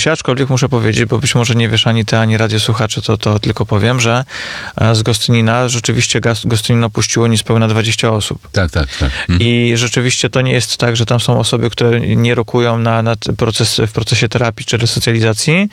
się, aczkolwiek muszę powiedzieć, bo być może nie wiesz ani ty, ani radiosłuchacze, to tylko powiem, że z Gostynina rzeczywiście Gostynino puściło niespełna 20 osób. Tak. I rzeczywiście to nie jest tak, że tam są osoby, które nie rokują w procesie terapii czy resocjalizacji,